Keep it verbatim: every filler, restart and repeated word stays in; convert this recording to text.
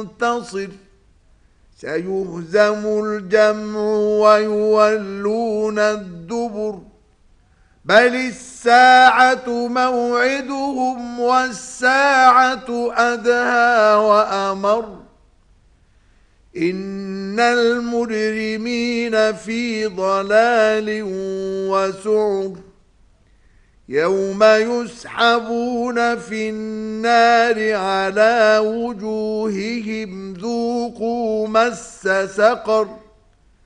ينتصر سيهزم الجمع ويولون الدبر بل الساعة موعدهم والساعة أدهى وأمر إن المجرمين في ضلال وسعر يوم يسحبون في النار على وجوههم ذوقوا مس سقر